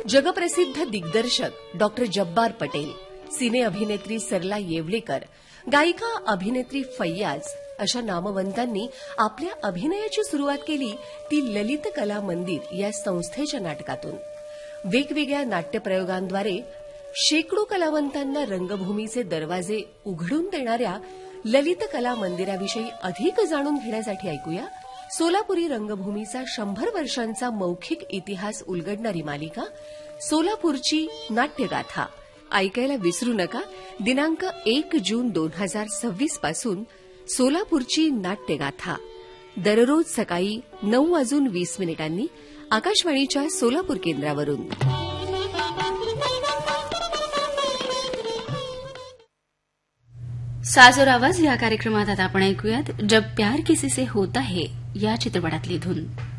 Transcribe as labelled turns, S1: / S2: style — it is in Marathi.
S1: जगप्रसिद्ध दिग्दर्शक डॉक्टर जब्बार पटेल, सिने अभिनेत्री सरला येवलेकर, गायिका अभिनेत्री फैयाज अशा नामवंतांनी आपल्या अभिनयाची सुरुवात केली ती ललित कला मंदिर या संस्थेच्या नाटकातून. वेगवेगळ्या नाट्यप्रयोगांद्वारे शेकडो कलावंतांना रंगभूमीचे दरवाजे उघडून देणाऱ्या ललित कला मंदिराविषयी अधिक जाणून घेण्यासाठी ऐकूया सोलापुरी रंगभूमीचा 100 वर्षांचा मौखिक इतिहास उलगडणारी मालिका सोलापूरची नाट्यगाथा. ऐकायला विसरू नका. दिनांक 1 जून 2026 पासून सोलापूरची नाट्यगाथा दररोज सकाळी 9:20 आकाशवाणीच्या सोलापूर केंद्रावरून.
S2: साज और आवाज या कार्यक्रमात आता आपण ऐकूयात जब प्यार किसी से होता है या चित्रपटातली धून.